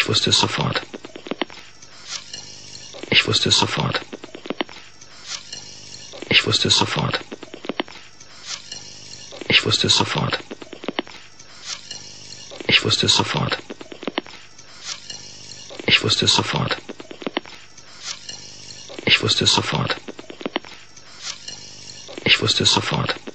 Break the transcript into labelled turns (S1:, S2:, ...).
S1: Ich wusste es sofort. Ich wusste es sofort. Ich wusste es sofort. Ich wusste es sofort. Ich wusste es sofort. Ich wusste es sofort. Ich wusste es sofort. Ich wusste es sofort.